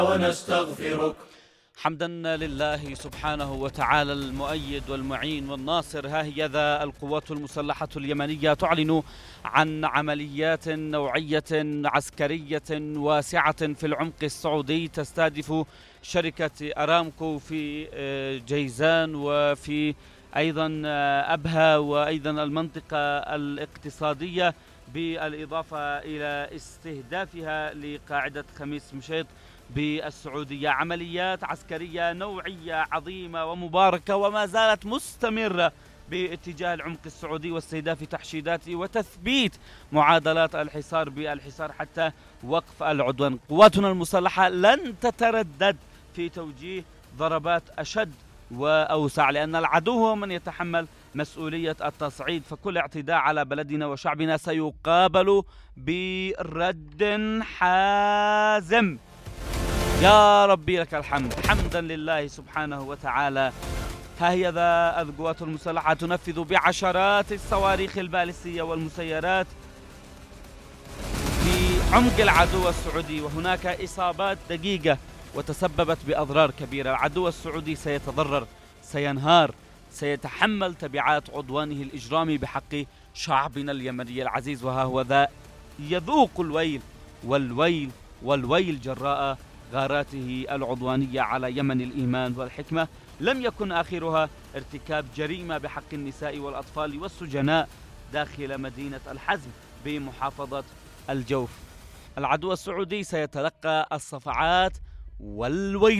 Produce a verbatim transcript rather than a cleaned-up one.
ونستغفرك. حمدا لله سبحانه وتعالى المؤيد والمعين والناصر. ها هي ذا القوات المسلحة اليمنية تعلن عن عمليات نوعية عسكرية واسعة في العمق السعودي تستهدف شركة أرامكو في جيزان وفي أيضا أبها وأيضا المنطقة الاقتصادية، بالإضافة إلى استهدافها لقاعدة خميس مشيط بالسعودية. عمليات عسكرية نوعية عظيمة ومباركة وما زالت مستمرة باتجاه العمق السعودي واستهداف تحشيداته وتثبيت معادلات الحصار بالحصار حتى وقف العدوان. قواتنا المسلحة لن تتردد في توجيه ضربات أشد وأوسع، لأن العدو هو من يتحمل مسؤولية التصعيد، فكل اعتداء على بلدنا وشعبنا سيقابل برد حازم. يا ربي لك الحمد، حمدا لله سبحانه وتعالى. ها هي ذا القوات المسلحة تنفذ بعشرات الصواريخ البالستية والمسيرات في عمق العدو السعودي، وهناك إصابات دقيقة وتسببت بأضرار كبيرة. العدو السعودي سيتضرر، سينهار، سيتحمل تبعات عدوانه الإجرامي بحق شعبنا اليمني العزيز. وها هو ذا يذوق الويل والويل والويل جراء غاراته العدوانية على يمن الإيمان والحكمة. لم يكن آخرها ارتكاب جريمة بحق النساء والأطفال والسجناء داخل مدينة الحزم بمحافظة الجوف. العدو السعودي سيتلقى الصفعات والويل.